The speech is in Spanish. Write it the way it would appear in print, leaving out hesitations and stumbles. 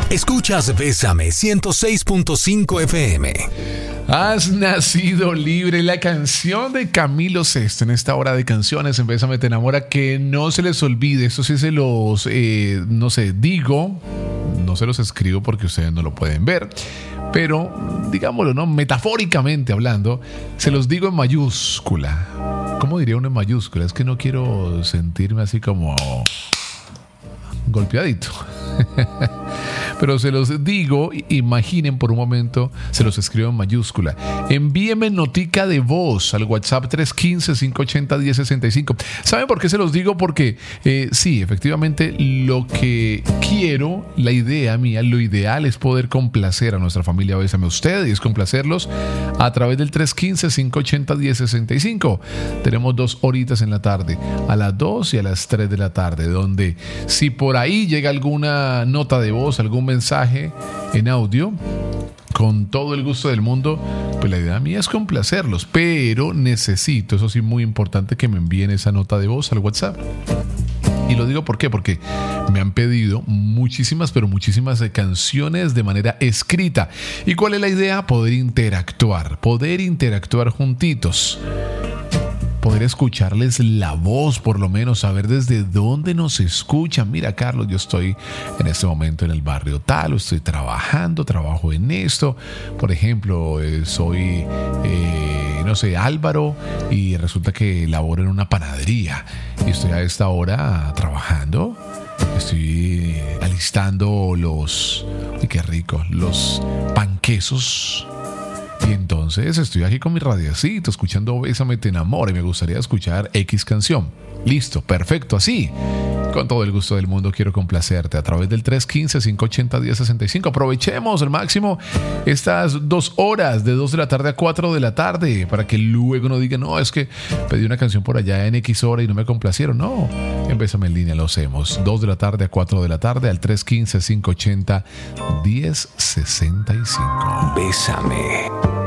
Escuchas Bésame 106.5 FM. Has nacido libre, la canción de Camilo Sesto en esta hora de canciones en Bésame te enamora, que no se les olvide. Esto sí se los, digo, no se los escribo porque ustedes no lo pueden ver, pero digámoslo, ¿no? Metafóricamente hablando, se los digo en mayúscula. ¿Cómo diría uno en mayúscula? Es que no quiero sentirme así como golpeadito. Pero se los digo, imaginen por un momento, se los escribo en mayúscula. Envíeme notica de voz al WhatsApp 315-580-1065. ¿Saben por qué se los digo? Porque sí, efectivamente, lo que quiero, la idea mía, lo ideal es poder complacer a nuestra familia Bésame a ustedes y es complacerlos a través del 315-580-1065. Tenemos 2 horitas en la tarde, a las 2 y a las 3 de la tarde, donde si por ahí llega alguna nota de voz, algún mensaje en audio, con todo el gusto del mundo, pues la idea mía es complacerlos, pero necesito, eso sí, muy importante, que me envíen esa nota de voz al WhatsApp. Y lo digo ¿por qué? Porque me han pedido muchísimas, pero muchísimas canciones de manera escrita. ¿Y cuál es la idea? Poder interactuar juntitos. Poder escucharles la voz, por lo menos saber desde dónde nos escuchan. Mira, Carlos, yo estoy en este momento en el barrio tal, o estoy trabajo en esto. Por ejemplo, soy, Álvaro, y resulta que laboro en una panadería y estoy a esta hora trabajando. Estoy alistando los panquesos. Y entonces estoy aquí con mi radiacito escuchando Bésame te enamora y me gustaría escuchar X canción. Listo, perfecto, así. Con todo el gusto del mundo quiero complacerte a través del 315-580-1065. Aprovechemos al máximo estas 2 horas, de 2 de la tarde a 4 de la tarde, para que luego no digan, no, es que pedí una canción por allá en X hora y no me complacieron. No, en Bésame en línea lo hacemos. 2 de la tarde a 4 de la tarde al 315-580-1065. Bésame.